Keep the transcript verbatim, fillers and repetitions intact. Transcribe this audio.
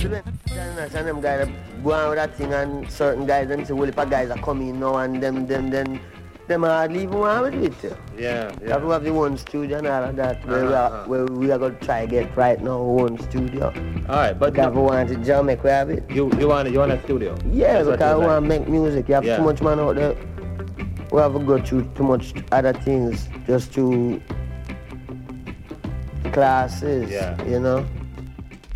And them guys go on with that thing, and certain guys them say, well, if a guys are coming now and them, them, then them hardly even want with it. Yeah, yeah. We have the one studio and all of that, where, Uh-huh, we, are, uh-huh. where we are going to try get right now one studio. Alright, but Because we want it Jamaica, we have it. you you want you want a studio? Yeah, That's what because you we like. want to make music. You have Yeah. too much man out there. We have to go through too much other things just to classes, Yeah. you know.